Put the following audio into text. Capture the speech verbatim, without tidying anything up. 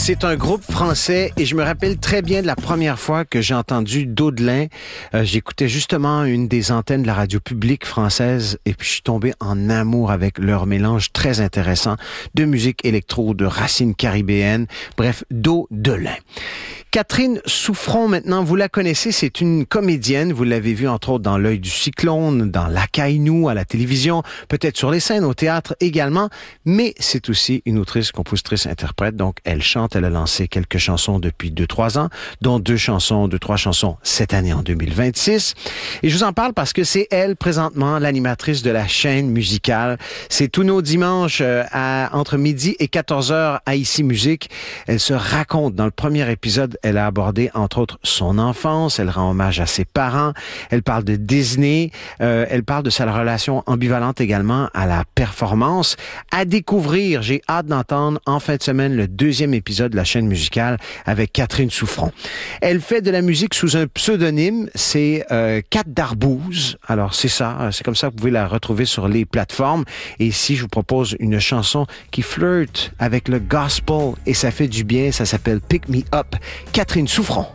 C'est un groupe français et je me rappelle très bien de la première fois que j'ai entendu Daudelin. Euh, j'écoutais justement une des antennes de la radio publique française et puis je suis tombé en amour avec leur mélange très intéressant de musique électro, de racines caribéennes. Bref, Daudelin. Catherine Souffron, maintenant, vous la connaissez, c'est une comédienne. Vous l'avez vue, entre autres, dans L'œil du cyclone, dans Lacaille-nous, à la télévision, peut-être sur les scènes, au théâtre également. Mais c'est aussi une autrice, compositrice, interprète. Donc, elle chante, elle a lancé quelques chansons depuis deux, trois ans, dont deux chansons, deux, trois chansons cette année en deux mille vingt-six. Et je vous en parle parce que c'est elle, présentement, l'animatrice de la chaîne musicale. C'est tous nos dimanches à, entre midi et quatorze heures à Ici Musique. Elle se raconte dans le premier épisode. Elle a abordé, entre autres, son enfance. Elle rend hommage à ses parents. Elle parle de Disney. Euh, elle parle de sa relation ambivalente également à la performance. À découvrir, j'ai hâte d'entendre en fin de semaine le deuxième épisode de la chaîne musicale avec Catherine Souffron. Elle fait de la musique sous un pseudonyme. C'est euh, Cat d'Arbouze. Alors, c'est ça. C'est comme ça que vous pouvez la retrouver sur les plateformes. Et ici, je vous propose une chanson qui flirte avec le gospel et ça fait du bien. Ça s'appelle Pick Me Up. Catherine Souffron.